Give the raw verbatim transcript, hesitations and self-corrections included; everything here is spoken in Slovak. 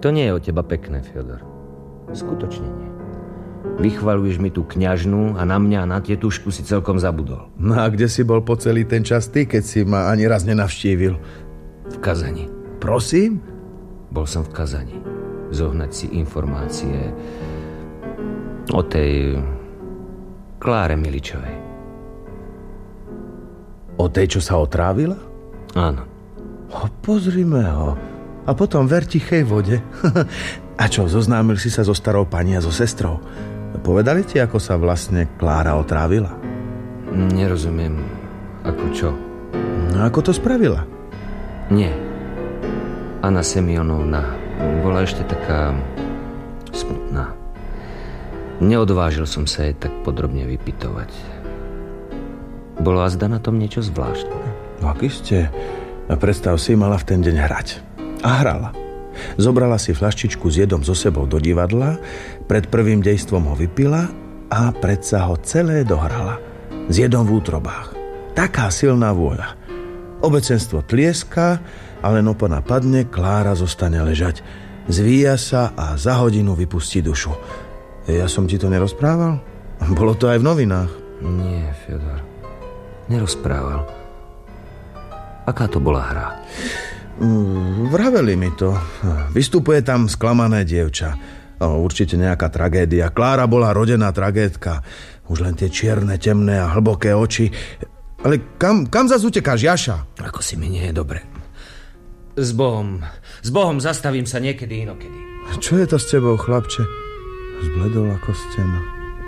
To nie je od teba pekné, Fiodor. Skutočne nie. Vychvaľuješ mi tú kňažnú a na mňa a na tetušku si celkom zabudol. No a kde si bol po celý ten čas ty, keď si ma ani raz nenavštívil? V Kazani. Prosím? Bol som v Kazani. Zohnať si informácie o tej Kláre Miličovej. O tej, čo sa otrávila? Áno. O, pozrime ho. A potom ver tichej vode. A čo, zoznámil si sa so starou pani a so sestrou? Povedali ti, ako sa vlastne Klára otrávila? Nerozumiem. Ako čo? No ako to spravila? Nie. Anna Semionovna bola ešte taká smutná. Neodvážil som sa jej tak podrobne vypytovať. Bolo azda na tom niečo zvláštne. No ak iste. Predstav si, mala v ten deň hrať. A hrala. Zobrala si fľaštičku s jedom so sebou do divadla, pred prvým dejstvom ho vypila a predsa ho celé dohrala. S jedom v útrobách. Taká silná vôľa. Obecenstvo tlieska, ale no napadne, Klára zostane ležať. Zvíja sa a za hodinu vypustí dušu. Ja som ti to nerozprával? Bolo to aj v novinách. Nie, Fiodor. Nerozprával. Aká to bola hra? Vraveli mi to. Vystupuje tam sklamané dievča. Určite nejaká tragédia. Klára bola rodená tragédka. Už len tie čierne, temné a hlboké oči. Ale kam, kam zas utekáš, Jaša? Ako si mi nie je dobre. S Bohom. S Bohom zastavím sa niekedy inokedy. Čo je to s tebou, chlapče? Zbledol ako stena.